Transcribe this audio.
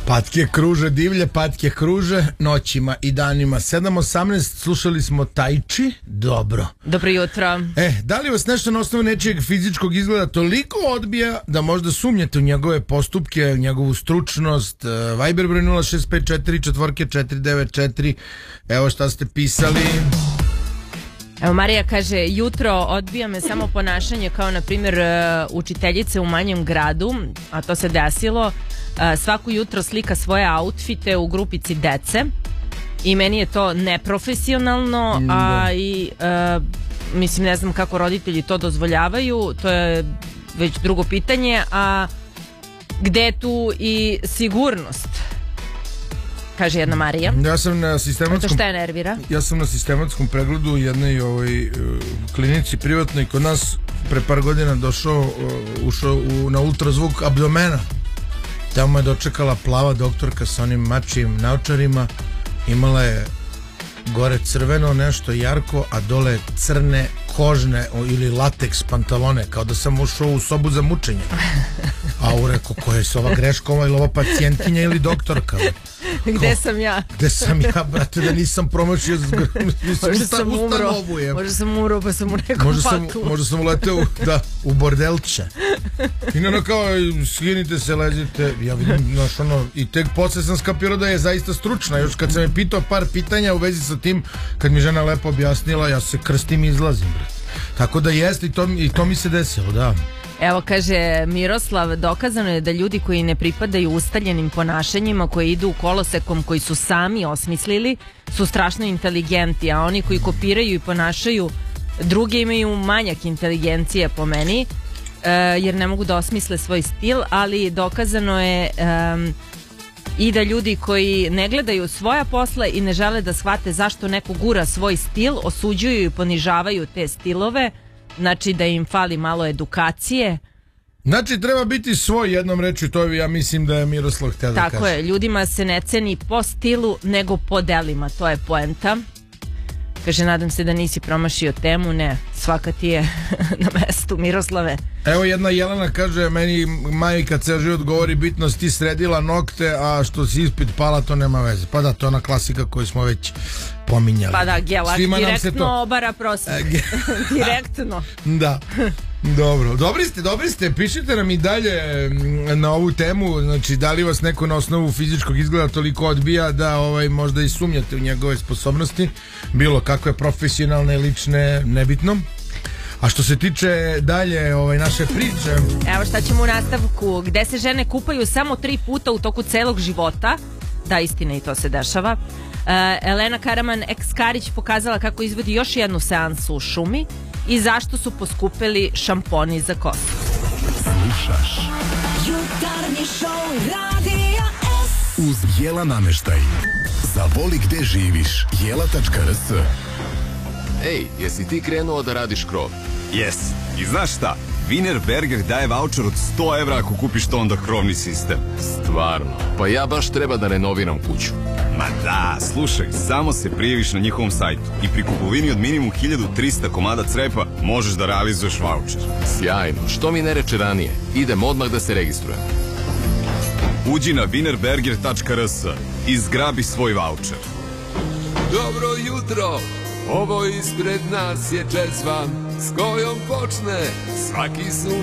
Patke kruže, divlje patke kruže noćima i danima. 7:18, slušali smo Tai Chi. Dobro. Dobro jutro. Da li vas nešto na osnovu nečijeg fizičkog izgleda toliko odbija da možda sumnjate u njegove postupke, njegovu stručnost? Viber broj 0654 Evo šta ste pisali. Evo Marija kaže, jutro odbija me samo ponašanje kao na primjer učiteljice u manjem gradu, a to se desilo. Svako jutro slika svoje outfite u grupici dece i meni je to neprofesionalno, a i mislim ne znam kako roditelji to dozvoljavaju, to je već drugo pitanje, a gde je tu i sigurnost? Kaže jedna Marija. Ja sam na sistematskom... To šta je nervira? Ja sam na sistematskom pregledu u jednoj klinici privatnoj kod nas pre par godina ušao na ultrazvuk abdomena. Tamo je dočekala plava doktorka sa onim mačijim naočarima. Imala je gore crveno nešto jarko, a dole crne kožne ili lateks pantalone, kao da sam ušao u sobu za mučenje. A u reko, koja je ova greška, ili ova pacijentkinja ili doktorka? Gde sam ja? Gde sam ja, brate, da nisam promašio možda sam umro pa sam u nekom paklu. Možda sam uleteo u bordelče. I ono kao, skinite se, lezite. Ja vidim, i tek posle sam skapirao da je zaista stručna. Još kad sam je pitao par pitanja u vezi sa tim, kad mi žena lepo objasnila, ja se krstim i izlazim, brate. Tako da jeste i to mi se desilo, da. Evo kaže Miroslav, dokazano je da ljudi koji ne pripadaju ustaljenim ponašanjima, koji idu kolosekom koji su sami osmislili, su strašno inteligentni, a oni koji kopiraju i ponašaju druge imaju manjak inteligencije po meni, jer ne mogu da osmisle svoj stil, ali dokazano je i da ljudi koji ne gledaju svoja posla i ne žele da shvate zašto neko gura svoj stil, osuđuju i ponižavaju te stilove. Znači da im fali malo edukacije. Znači treba biti svoj, jednom rečju, to ja mislim da je Miroslav htio da kaže. Tako je, ljudima se ne ceni po stilu nego po delima, to je poenta. Kaže, nadam se da nisi promašio temu. Ne, svaka ti je na mestu, Miroslave. Evo jedna Jelena kaže, meni majka ceo život govori, bitno si ti sredila nokte, a što si ispit pala, to nema veze. Pa da, to je ona klasika koju smo već pominjali. Pa da, gelak direktno obara prosjek. Direktno. Da. Dobro, dobri ste, pišite nam i dalje na ovu temu, znači da li vas neko na osnovu fizičkog izgleda toliko odbija da možda i sumnjate u njegove sposobnosti, bilo kakve profesionalne, lične, nebitno. A što se tiče dalje naše priče... Evo šta ćemo u nastavku, gde se žene kupaju samo 3 puta u toku celog života. Da, istina, i to se dešava. Elena Karaman ex Karić pokazala kako izvodi još jednu seansu u šumi i zašto su poskupeli šamponi za kosu. Slušaš Jutarnji šou Radija S uz Jela nameštaj. Zavoli gde živiš. Jela.rs. Ej, jesi ti krenuo da radiš krov? Jes. I znaš šta? Wienerberger daje vaučer od 100 evra ako kupiš to onda krovni sistem. Stvarno? Pa ja baš treba da renoviram kuću. Ma da, slušaj, samo se prijaviš na njihovom sajtu i pri kupovini od minimum 1300 komada crepa možeš da realizuješ vaučer. Sjajno, što mi ne reče ranije? Idem odmah da se registrujem. Uđi na wienerberger.rs i zgrabi svoj vaučer. Dobro jutro! Ovo ispred nas je čezva s kojom počne svaki